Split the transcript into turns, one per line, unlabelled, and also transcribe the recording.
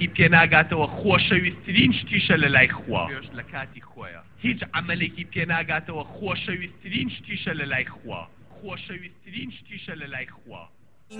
عملێکی پێناگاتەوە خۆشەویستترین شتیشە لە لای خوا پێش لە کاتی خۆیە هیچ عملێکی پێناگاتەوە خۆشەویستترین شتیشە لە لای خوا خۆشەویستترین شتیشە لە لای خوا